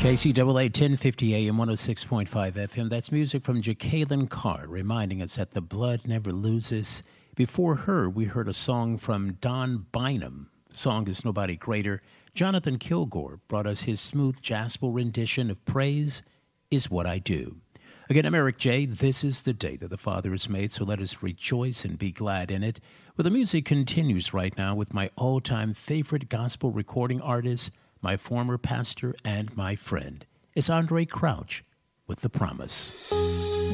KCAA 1050 AM 106.5 FM. That's music from Jacqueline Carr, reminding us that the blood never loses. Before her, we heard a song from Don Bynum. The song is Nobody Greater. Jonathan Kilgore brought us his smooth jazzful rendition of Praise is What I Do. Again, I'm Eric J. This is the day that the Father has made, so let us rejoice and be glad in it. Well, the music continues right now with my all-time favorite gospel recording artist, my former pastor and my friend. It's Andre Crouch with The Promise.